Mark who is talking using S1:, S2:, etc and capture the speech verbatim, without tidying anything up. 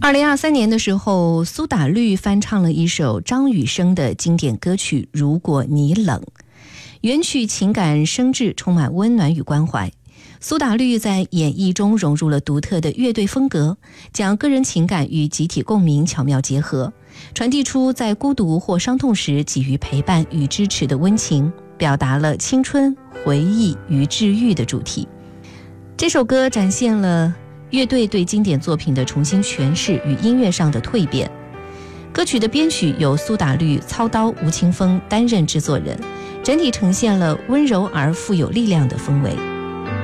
S1: 二零二三年的时候，苏打绿翻唱了一首张雨生的经典歌曲《如果你冷》，原曲情感深挚，充满温暖与关怀。苏打绿在演绎中融入了独特的乐队风格，将个人情感与集体共鸣巧妙结合，传递出在孤独或伤痛时给予陪伴与支持的温情，表达了青春、回忆与治愈的主题。这首歌展现了乐队对经典作品的重新诠释与音乐上的蜕变。歌曲的编曲由苏打绿操刀，吴青峰担任制作人，整体呈现了温柔而富有力量的氛围。